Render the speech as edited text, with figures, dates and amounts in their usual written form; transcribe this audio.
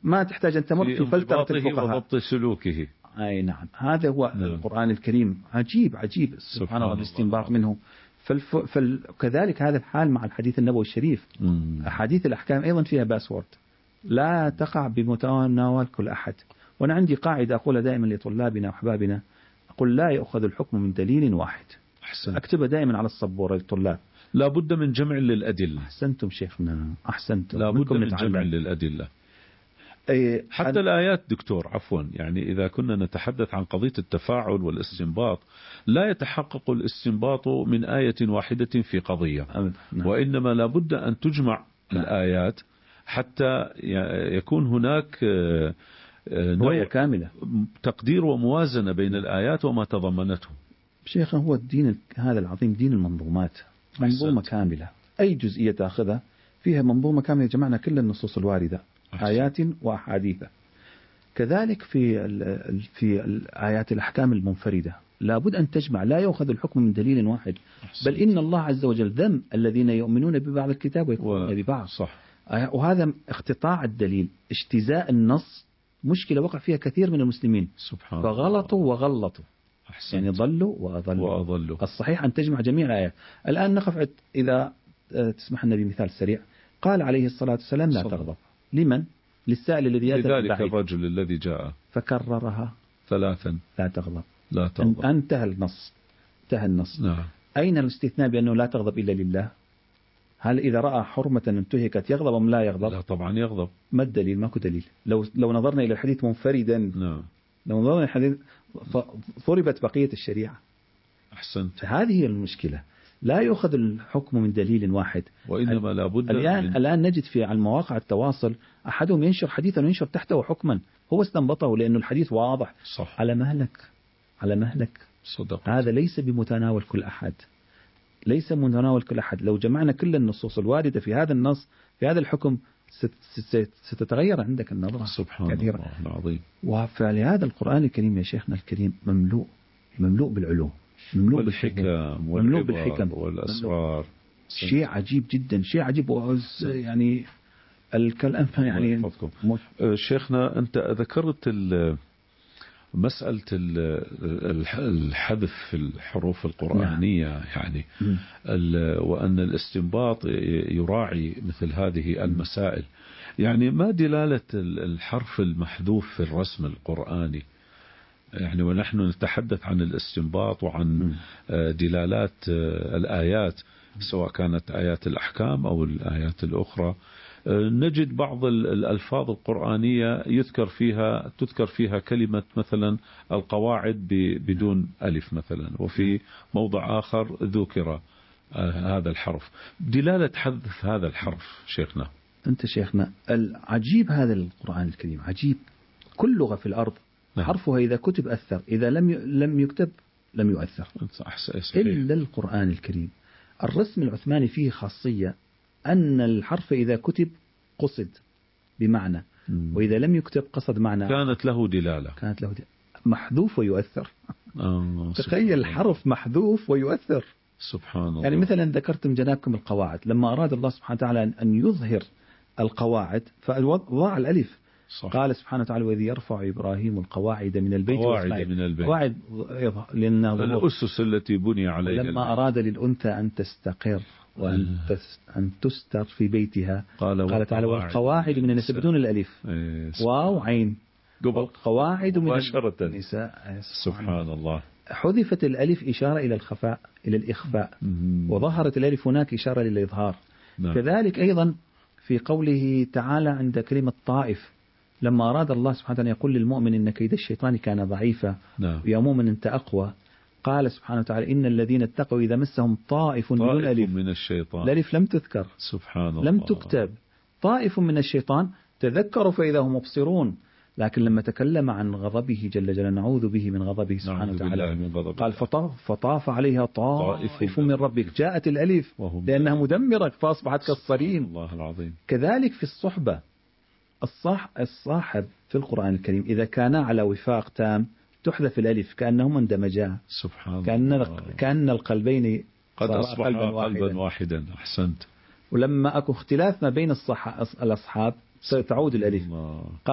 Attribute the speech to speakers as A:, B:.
A: ما تحتاج أن تمر في فلترة الفقهاء
B: وضبط سلوكه.
A: أي نعم، هذا هو
B: نعم.
A: القرآن الكريم عجيب عجيب سبحان الله الاستنباط منه. كذلك هذا الحال مع الحديث النبوي الشريف. أحاديث الأحكام أيضا فيها باسورد، لا تقع بمتناول كل أحد. وأنا عندي قاعدة أقولها دائما لطلابنا وأحبابنا، أقول لا يؤخذ الحكم من دليل واحد.
B: أحسن.
A: أكتبها دائما على السبورة للطلاب.
B: لا بد من جمع للأدلة.
A: أحسنتم شيخنا، أحسنتم.
B: لا بد من جمع للأدلة. حتى الآيات دكتور عفوا، يعني إذا كنا نتحدث عن قضية التفاعل والاستنباط، لا يتحقق الاستنباط من آية واحدة في قضية.
A: نعم.
B: وإنما لا بد أن تجمع الآيات حتى يكون هناك
A: رؤية كاملة،
B: تقدير وموازنة بين الآيات وما تضمنته.
A: شيخنا هو الدين هذا العظيم دين المنظومات، منظومة كاملة، أي جزئية تأخذها فيها منظومة كاملة، جمعنا كل النصوص الواردة آيات وأحاديث. كذلك في الآيات الأحكام المنفردة لابد أن تجمع، لا يؤخذ الحكم من دليل واحد. بل إن الله عز وجل ذم الذين يؤمنون ببعض الكتاب ويكفرون ببعض.
B: صح.
A: وهذا اختطاع الدليل، اجتزاء النص، مشكلة وقع فيها كثير من المسلمين،
B: سبحان
A: فغلطوا وغلطوا.
B: أحسنت.
A: يعني ضلوا وأضلوا. الصحيح أن تجمع جميع الآيات. الآن نقف إذا تسمح لنا بمثال سريع. قال عليه الصلاة والسلام لا تغضب. لمن؟ للسائل الذي يأتي
B: لذلك الرجل الذي جاء
A: فكررها
B: ثلاثا
A: لا تغضب.
B: لا تغضب.
A: انتهى النص. نعم. أين الاستثناء بأنه لا تغضب إلا لله؟ هل إذا رأى حرمة انتهكت يغضب أم لا يغضب؟
B: لا طبعا يغضب.
A: ما الدليل؟ ماكو دليل. لو نظرنا إلى الحديث منفردا،
B: نعم،
A: لو نظرنا إلى الحديث ضربت بقية الشريعة.
B: أحسنت.
A: هذه هي المشكلة، لا يؤخذ الحكم من دليل واحد،
B: وإنما لابد.
A: الآن نجد على مواقع التواصل أحدهم ينشر حديثا وينشر تحته حكما هو استنبطه لأنه الحديث واضح.
B: صح.
A: على مهلك.
B: صدق.
A: هذا ليس بمتناول كل أحد، ليس متناول كل أحد. لو جمعنا كل النصوص الواردة في هذا النص في هذا الحكم ستتغير عندك النظرة
B: سبحان
A: كثيرا.
B: الله العظيم.
A: وفلهذا القرآن الكريم يا شيخنا الكريم مملوء بالعلوم، مملوء بالحكم
B: والأسرار.
A: شيء عجيب جدا، شيء عجيب. يعني الكلام يعني
B: شيخنا أنت ذكرت مسألة الحذف في الحروف القرآنية. نعم. يعني وأن الاستنباط يراعي مثل هذه المسائل. يعني ما دلالة الحرف المحذوف في الرسم القرآني؟ يعني ونحن نتحدث عن الاستنباط وعن دلالات الآيات، سواء كانت آيات الأحكام أو الآيات الأخرى، نجد بعض الألفاظ القرآنية تذكر فيها كلمة مثلا القواعد بدون ألف مثلا، وفي موضع آخر ذكر هذا الحرف. دلالة حذف هذا الحرف شيخنا.
A: أنت شيخنا العجيب هذا القرآن الكريم عجيب. كل لغة في الأرض حرفها إذا كتب أثر، إذا لم يكتب لم يؤثر، إلا القرآن الكريم. الرسم العثماني فيه خاصية أن الحرف إذا كتب قصد بمعنى، وإذا لم يكتب قصد معنى،
B: كانت له دلالة.
A: محذوف ويؤثر. تخيل الحرف محذوف ويؤثر.
B: سبحان الله.
A: يعني مثلا ذكرتم جنابكم القواعد، لما أراد الله سبحانه وتعالى أن يظهر القواعد فوضع الألف.
B: صح.
A: قال سبحانه وتعالى وإذ يرفع إبراهيم القواعد من البيت
B: قواعد
A: لأن
B: الأسس التي بني عليها.
A: لما أراد للأنثى أن تستقر وأن تستر في بيتها قال تعالى والقواعد من النساء بدون الألف، واو عين، والقواعد من النساء.
B: سبحان الله.
A: حذفت الألف إشارة إلى الخفاء، إلى الإخفاء، وظهرت الألف هناك إشارة للإظهار. كذلك أيضا في قوله تعالى عند كلمة طائف، لما أراد الله سبحانه وتعالى يقول للمؤمن إن كيد الشيطان كان ضعيفا، ويا مؤمن أنت أقوى، قال سبحانه وتعالى إن الذين اتقوا إذا مسهم طائف بدون ألف
B: من الشيطان.
A: الألف لم تذكر،
B: سبحان الله،
A: لم تكتب. طائف من الشيطان تذكروا فإذا هم مبصرون، لكن لما تكلم عن غضبه جل جلاله نعوذ به من غضبه سبحانه وتعالى قال فطاف عليها طائف من ربك، جاءت الألف لأنها مدمرة فأصبحت كالصريم.
B: الله العظيم.
A: كذلك في الصحبة، الصاحب في القرآن الكريم إذا كان على وفاق تام تحذف الألف كأنهما اندمجا.
B: سبحان الله.
A: كأن القلبين
B: قد أصبحا قلبا واحدا. أحسنت.
A: ولما أكو اختلاف ما بين الأصحاب ستعود الألف.